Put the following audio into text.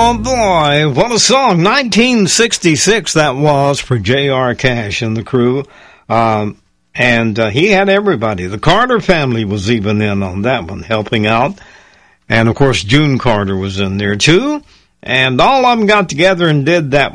Oh boy, what a song. 1966 that was for J.R. Cash and the crew. And he had everybody. The Carter family was even in on that one, helping out. And of course, June Carter was in there too. And all of them got together and did that